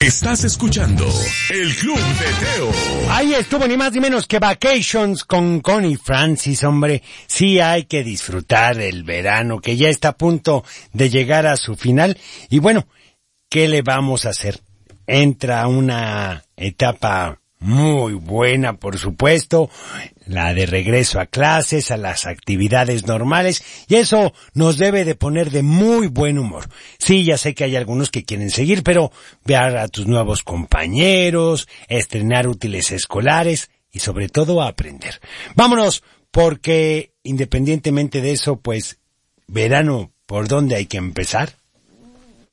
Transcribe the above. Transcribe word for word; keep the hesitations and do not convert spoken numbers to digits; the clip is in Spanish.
Estás escuchando El Club de Teo. Ahí estuvo ni más ni menos que Vacations con Connie Francis, hombre. Sí hay que disfrutar el verano, que ya está a punto de llegar a su final. Y bueno, ¿qué le vamos a hacer? Entra una etapa muy buena, por supuesto, la de regreso a clases, a las actividades normales, y eso nos debe de poner de muy buen humor. Sí, ya sé que hay algunos que quieren seguir, pero ver a tus nuevos compañeros, estrenar útiles escolares y sobre todo aprender. Vámonos, porque independientemente de eso, pues, verano, ¿por dónde hay que empezar?